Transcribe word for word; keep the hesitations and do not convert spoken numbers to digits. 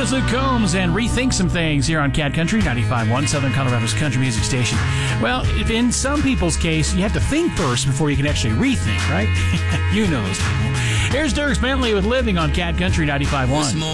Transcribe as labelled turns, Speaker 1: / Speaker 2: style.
Speaker 1: is Luke Combs, and rethink some things here on Cat Country ninety-five point one, Southern Colorado's country music station. Well, if in some people's case, you have to think first before you can actually rethink, right? You know those people. Here's Dierks Bentley with Living on Cat Country ninety-five point one.